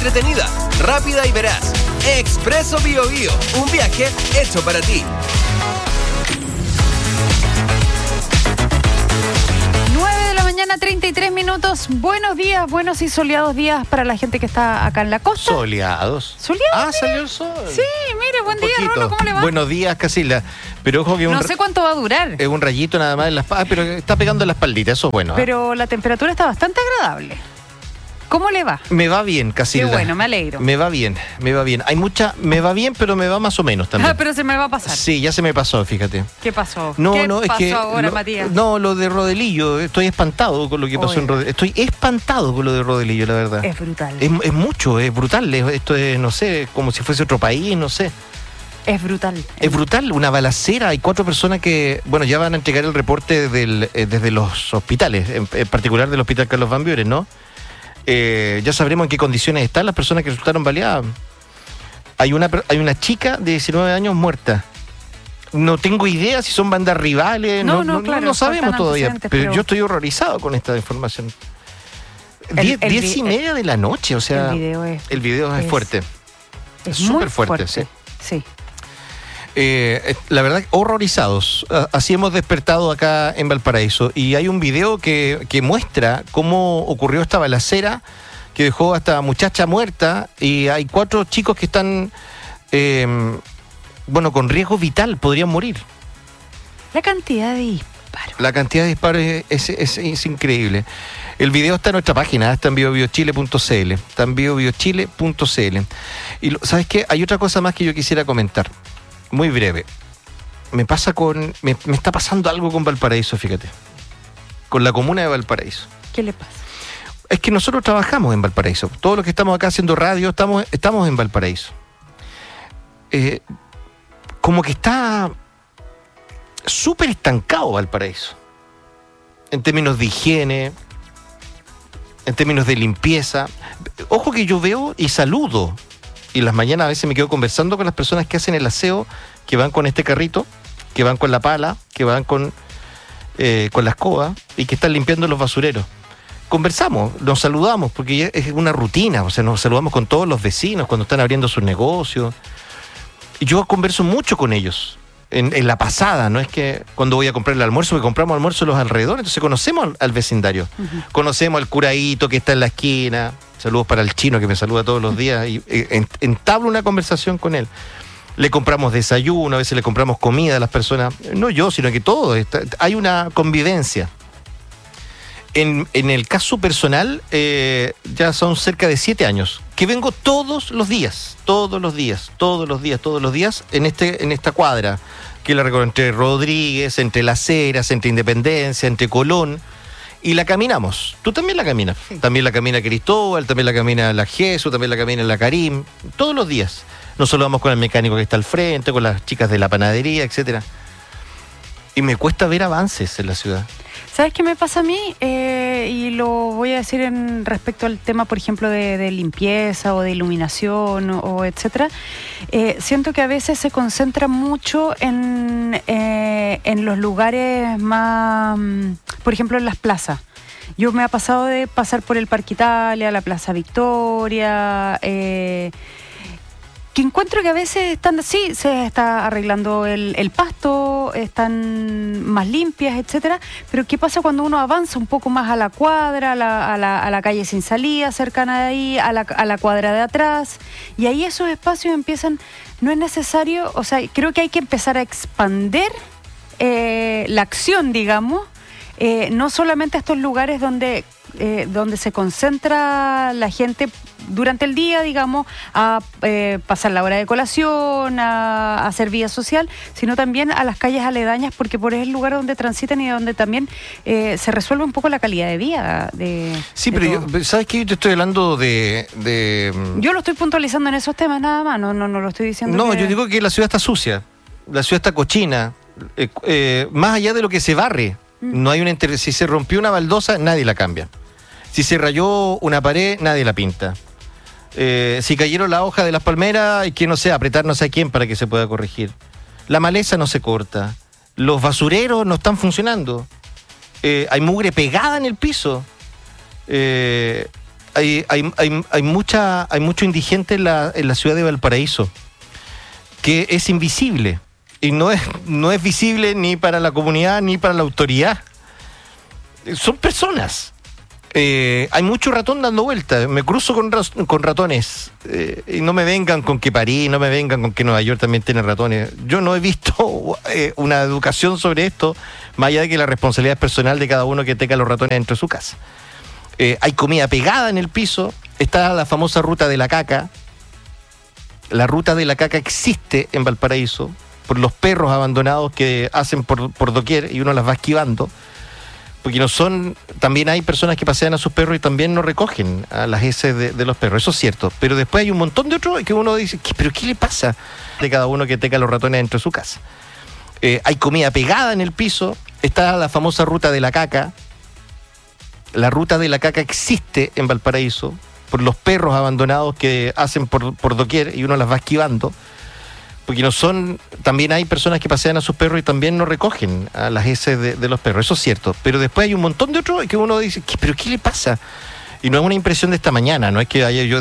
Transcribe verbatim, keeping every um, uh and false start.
entretenida, rápida y veraz. Expreso Biobío, un viaje hecho para ti. nueve de la mañana, treinta y tres minutos. Buenos días, buenos y soleados días para la gente que está acá en la costa. Soleados. ¿Soleados? Ah, mire. salió el sol. Sí, mire, buen día, Poquito. Rolo, ¿cómo le va? Buenos días, Casila. Pero ojo que un, No sé cuánto va a durar, es un rayito nada más en la espalda, pero está pegando en la espaldita, eso es bueno. ¿eh? pero la temperatura está bastante agradable. ¿Cómo le va? Me va bien, Casila. Qué bueno, me alegro. Me va bien, me va bien. Hay mucha, me va bien, pero me va más o menos también. Ah, pero se me va a pasar. Sí, ya se me pasó, fíjate. ¿Qué pasó? No, ¿Qué no, pasó es que ahora, lo, Matías? No, lo de Rodelillo, estoy espantado con lo que pasó Oye. en Rodelillo. Estoy espantado con lo de Rodelillo, la verdad. Es brutal. Es, es mucho, es brutal. es- esto es, no sé, como si fuese otro país, no sé. Es brutal. Es brutal, una balacera. Hay cuatro personas que, bueno, ya van a entregar el reporte del, eh, desde los hospitales, en, en particular del Hospital Carlos Van Buren, ¿no? Eh, ya sabremos en qué condiciones están las personas que resultaron baleadas. Hay una, per- hay una chica de diecinueve años muerta. No tengo idea si son bandas rivales, No, no, no, no, claro, no sabemos faltan todavía. antecedentes, Pero, pero- yo estoy horrorizado con esta información. El- Diez, el diez vi- y media de la noche, o sea, el video es, el video es, es- fuerte. es súper muy fuerte, sí. Sí. Eh, eh, la verdad, horrorizados. A- Así hemos despertado acá en Valparaíso. Y hay un video que, que muestra cómo ocurrió esta balacera que dejó a esta muchacha muerta. Y hay cuatro chicos que están, eh, bueno, con riesgo vital, podrían morir. La cantidad de disparos. La cantidad de disparos es, es- es- es increíble. El video está en nuestra página, está en biobiochile punto c l. Está en biobiochile punto c l. Y lo- ¿sabes qué? Hay otra cosa más que yo quisiera comentar. Muy breve. Me pasa con. Me, me está pasando algo con Valparaíso, fíjate. Con la comuna de Valparaíso. ¿Qué le pasa? Es que nosotros trabajamos en Valparaíso. Todos los que estamos acá haciendo radio, estamos, estamos en Valparaíso. Eh, como que está súper estancado Valparaíso. En términos de higiene, en términos de limpieza. Ojo que yo veo y saludo. Y las mañanas a veces me quedo conversando con las personas que hacen el aseo, que van con este carrito, que van con la pala, que van con, eh, con la escoba y que están limpiando los basureros. Conversamos, nos saludamos, porque ya es una rutina, o sea, nos saludamos con todos los vecinos cuando están abriendo sus negocios. Y yo converso mucho con ellos, en, en la pasada, no es que cuando voy a comprar el almuerzo, que compramos almuerzo en los alrededores, entonces conocemos al, al vecindario, Uh-huh. conocemos al curadito que está en la esquina, saludos para el chino que me saluda todos los días, y eh, en- entablo una conversación con él. Le compramos desayuno, a veces le compramos comida a las personas, no yo, sino que todo, está- hay una convivencia. En, en el caso personal, eh, ya son cerca de siete años, que vengo todos los días, todos los días, todos los días, todos los días, en este, en esta cuadra, que la recorro entre Rodríguez, entre Las Heras, entre Independencia, entre Colón, y la caminamos. Tú también la caminas. Sí. También la camina Cristóbal, también la camina la Jesús, también la camina la Karim, todos los días. Nos saludamos con el mecánico que está al frente, con las chicas de la panadería, etcétera. Y me cuesta ver avances en la ciudad. ¿Sabes qué me pasa a mí? Eh, y lo voy a decir en respecto al tema, por ejemplo, de, de limpieza o de iluminación o, o etcétera. Eh, siento que a veces se concentra mucho en, eh, en los lugares más, mm, por ejemplo, en las plazas. Yo me ha pasado de pasar por el Parque Italia, la Plaza Victoria, eh, que encuentro que a veces están así, se está arreglando el, el pasto, están más limpias, etcétera. Pero ¿qué pasa cuando uno avanza un poco más a la cuadra, a la, a la, a la calle sin salida, cercana de ahí, a la, a la cuadra de atrás? Y ahí esos espacios empiezan, no es necesario, o sea, creo que hay que empezar a expandir eh, la acción, digamos, eh, no solamente a estos lugares donde, eh, donde se concentra la gente durante el día, digamos, a eh, pasar la hora de colación, a, a hacer vida social, sino también a las calles aledañas, porque por es el lugar donde transitan y donde también eh, se resuelve un poco la calidad de vida. De, Sí, de pero todo. yo, ¿sabes qué? Yo te estoy hablando de... de Yo lo estoy puntualizando en esos temas nada más, no, no, no lo estoy diciendo. no, que... yo digo que la ciudad está sucia, la ciudad está cochina, eh, eh, más allá de lo que se barre, mm. no hay una inter... si se rompió una baldosa, nadie la cambia. Si se rayó una pared, nadie la pinta. Eh, si cayeron la hoja de las palmeras, hay que, no sé, apretar no sé a quién para que se pueda corregir. La maleza no se corta. Los basureros no están funcionando. Eh, hay mugre pegada en el piso. Eh, hay, hay, hay, hay, mucha, hay mucho indigente en la, en la ciudad de Valparaíso que es invisible y no es, no es visible ni para la comunidad ni para la autoridad. Son personas. Eh, hay mucho ratón dando vueltas. Me cruzo con, con ratones eh, y no me vengan con que París, no me vengan con que Nueva York también tiene ratones. Yo no he visto eh, una educación sobre esto, más allá de que la responsabilidad es personal de cada uno que tenga los ratones dentro de su casa. Eh, hay comida pegada en el piso. Está la famosa ruta de la caca. La ruta de la caca existe en Valparaíso por los perros abandonados que hacen por, por doquier y uno las va esquivando. Porque no son, también hay personas que pasean a sus perros y también no recogen a las heces de, de los perros, eso es cierto. Pero después hay un montón de otros que uno dice, ¿qué, ¿pero qué le pasa? De cada uno que tenga los ratones dentro de su casa. Eh, hay comida pegada en el piso. Está la famosa ruta de la caca. La ruta de la caca existe en Valparaíso por los perros abandonados que hacen por, por doquier y uno las va esquivando. Porque no son, también hay personas que pasean a sus perros y también no recogen a las heces de, de los perros, eso es cierto. Pero después hay un montón de otros que uno dice, ¿qué, ¿pero qué le pasa? Y no es una impresión de esta mañana, no es que haya yo